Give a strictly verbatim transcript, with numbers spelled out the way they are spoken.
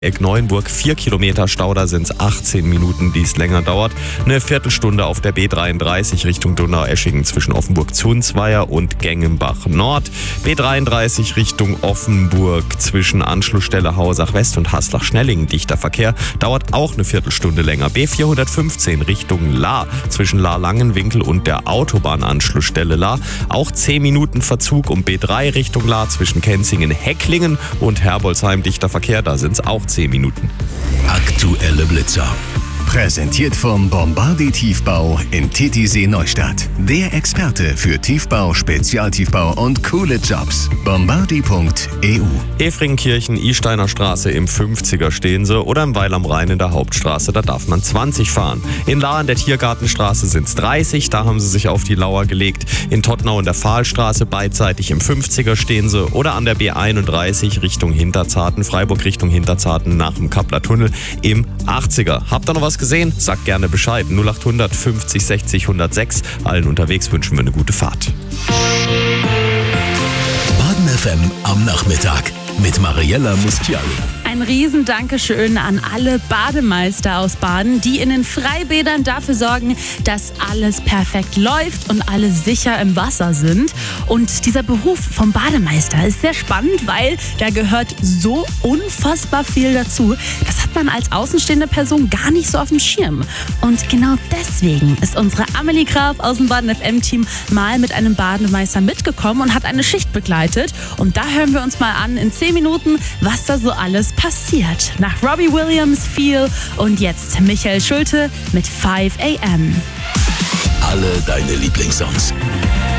Eck Neuenburg, vier Kilometer Stau, da sind es achtzehn Minuten, die es länger dauert. Eine Viertelstunde auf der B dreiunddreißig Richtung Donaueschingen zwischen Offenburg-Zunzweier und Gengenbach Nord. B dreiunddreißig Richtung Offenburg zwischen Anschlussstelle Hausach West und Haslach-Schnellingen. Dichter Verkehr, dauert auch eine Viertelstunde länger. B vierhundertfünfzehn Richtung Lahr zwischen Lahr-Langenwinkel und der Autobahnanschlussstelle Lahr. Auch zehn Minuten Verzug um B drei Richtung Lahr zwischen Kenzingen-Hecklingen und Herbolzheim. Dichter Verkehr, da sind es auch zehn Minuten. Aktuelle Blitzer. Präsentiert vom Bombardi Tiefbau in Titisee Neustadt. Der Experte für Tiefbau, Spezialtiefbau und coole Jobs. Bombardi punkt e u. Efringkirchen, Isteiner Straße im fünfziger stehen sie oder im Weil am Rhein in der Hauptstraße, da darf man zwanzig fahren. In Lahr in der Tiergartenstraße sind es dreißig, da haben sie sich auf die Lauer gelegt. In Todtnau in der Pfahlstraße beidseitig im fünfziger stehen sie oder an der B einunddreißig Richtung Hinterzarten, Freiburg Richtung Hinterzarten nach dem Kappler Tunnel im achtziger. Habt ihr noch was gesehen? Sagt gerne Bescheid. null achthundert fünfzig sechzig hundertsechs. Allen unterwegs wünschen wir eine gute Fahrt. Baden F M am Nachmittag mit Mariella Mustiali. Ein riesen Dankeschön an alle Bademeister aus Baden, die in den Freibädern dafür sorgen, dass alles perfekt läuft und alle sicher im Wasser sind. Und dieser Beruf vom Bademeister ist sehr spannend, weil da gehört so unfassbar viel dazu. Das hat man als außenstehende Person gar nicht so auf dem Schirm. Und genau deswegen ist unsere Amelie Graf aus dem Baden F M-Team mal mit einem Bademeister mitgekommen und hat eine Schicht begleitet. Und da hören wir uns mal an in zehn Minuten, was da so alles passiert. Nach Robbie Williams, Feel und jetzt Michael Schulte mit five a m. Alle deine Lieblingssongs.